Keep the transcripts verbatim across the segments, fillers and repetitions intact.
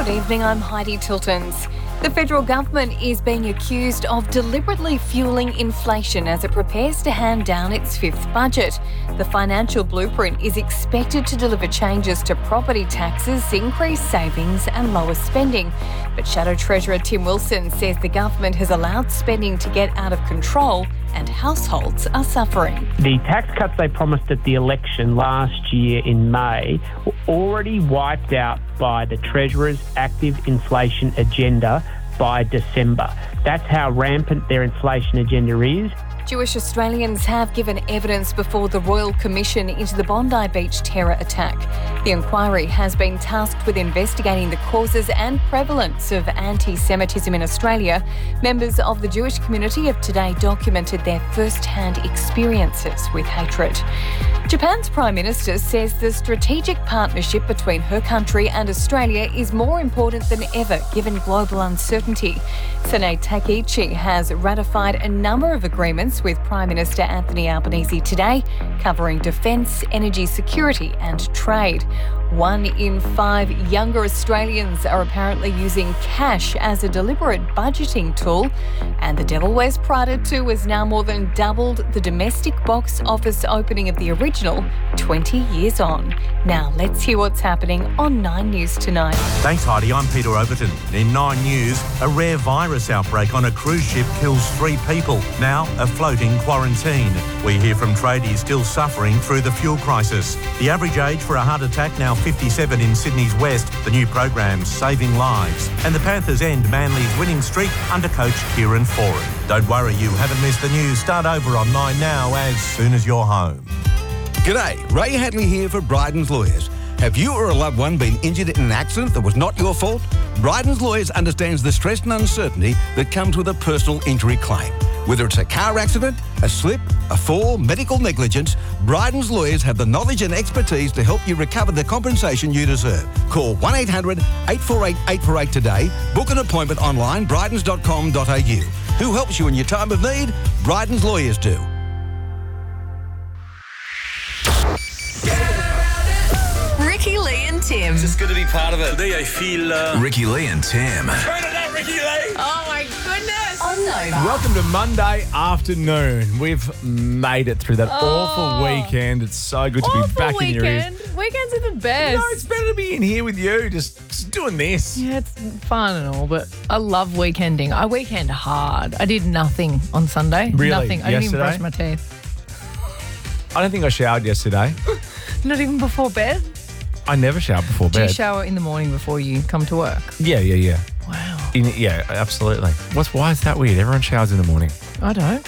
evening, I'm Heidi Tiltons. The federal government is being accused of deliberately fueling inflation as it prepares to hand down its fifth budget. The financial blueprint is expected to deliver changes to property taxes, increased savings and lower spending. But Shadow Treasurer Tim Wilson says the government has allowed spending to get out of control and households are suffering. The tax cuts they promised at the election last year in May were already wiped out by the Treasurer's active inflation agenda by December. That's how rampant their inflation agenda is. Jewish Australians have given evidence before the Royal Commission into the Bondi Beach terror attack. The inquiry has been tasked with investigating the causes and prevalence of anti-Semitism in Australia. Members of the Jewish community have today documented their first-hand experiences with hatred. Japan's Prime Minister says the strategic partnership between her country and Australia is more important than ever given global uncertainty. Sanae Takaichi has ratified a number of agreements with Prime Minister Anthony Albanese today, covering defence, energy security and trade. One in five younger Australians are apparently using cash as a deliberate budgeting tool. And The Devil Wears Prada two has now more than doubled the domestic box office opening of the original twenty years on. Now let's hear what's happening on Nine News tonight. Thanks, Heidi. I'm Peter Overton. In Nine News, a rare virus outbreak on a cruise ship kills three people. Now a floating quarantine. We hear from tradies still suffering through the fuel crisis. The average age for a heart attack now fifty-seven in Sydney's West. The new program's saving lives. And the Panthers end Manly's winning streak under coach Kieran Foran. Don't worry, you haven't missed the news. Start over on Nine now as soon as you're home. G'day, Ray Hadley here for Bryden's Lawyers. Have you or a loved one been injured in an accident that was not your fault? Bryden's Lawyers understands the stress and uncertainty that comes with a personal injury claim. Whether it's a car accident, a slip, a fall, medical negligence, Bryden's Lawyers have the knowledge and expertise to help you recover the compensation you deserve. Call one eight hundred eight four eight eight four eight today. Book an appointment online, brydens dot com dot a u. Who helps you in your time of need? Bryden's Lawyers do. Ricky Lee and Tim. Just good to be part of it. Today I feel... Uh... Ricky Lee and Tim. Turn it up, Ricky Lee! Oh my goodness. On Nova. Welcome to Monday afternoon. We've made it through that Oh. awful weekend. It's so good to be Awful back in your ears. weekend. Weekends are the best. No, it's better to be in here with you, just, just doing this. Yeah, it's fun and all, but I love weekending. I weekend hard. I did nothing on Sunday. Really? Nothing. I didn't even Yesterday? brush my teeth. I don't think I showered yesterday. Not even before bed. I never showered before Do you bed. shower in the morning before you come to work? Yeah, yeah, yeah. Wow. In, yeah, absolutely. What's why is that weird? Everyone showers in the morning. I don't.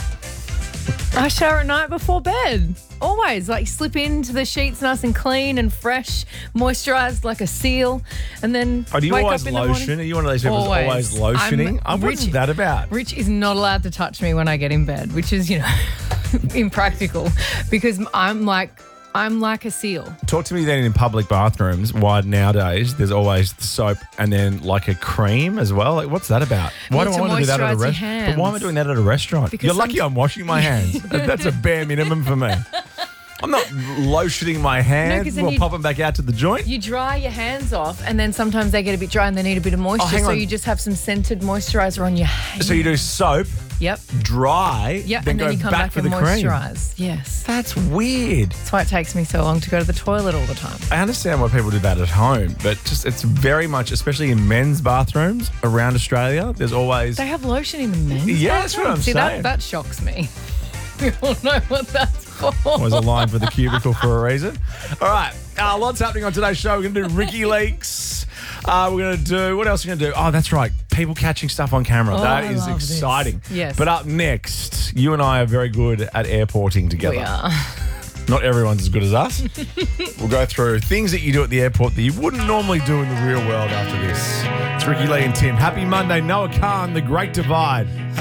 I shower at night before bed. Always. Like slip into the sheets nice and clean and fresh, moisturised like a seal, and then Oh, do you wake always up in the lotion? morning. Are you one of those people that's always lotioning? I'm- Oh, what's Rich- that about? Rich is not allowed to touch me when I get in bed, which is, you know, impractical because I'm like I'm like a seal. Talk to me then in public bathrooms why nowadays there's always the soap and then like a cream as well. Like, what's that about? Why Well, do I to want to do that at a moisturise your restaurant? But why am I hands. doing that at a restaurant? Because You're lucky some- I'm washing my hands. That's a bare minimum for me. I'm not lotioning my 'cause hands then or you- popping back out to the joint. You dry your hands off, and then sometimes they get a bit dry and they need a bit of moisture. Oh, hang so on. you just have some scented moisturiser on your hands. So you do soap, Yep. dry, Yep. then and go then you come back, back, for and the cream. moisturise. Yes. That's weird. That's why it takes me so long to go to the toilet all the time. I understand why people do that at home, but just it's very much, especially in men's bathrooms around Australia, there's always... They have lotion in the men's Yeah, that's what bathroom? I'm See, saying. That, that shocks me. We all know what that's for. was a line for the cubicle for a reason. All right, uh, lots happening on today's show. We're going to do Ricky Leaks. Uh, we're going to do, what else are we going to do? Oh, that's right, people catching stuff on camera. Oh, that I is love this. exciting. Yes. But up next, you and I are very good at airporting together. We are. Not everyone's as good as us. We'll go through things that you do at the airport that you wouldn't normally do in the real world after this. It's Ricky Lee and Tim. Happy Monday. Noah Khan, The Great Divide.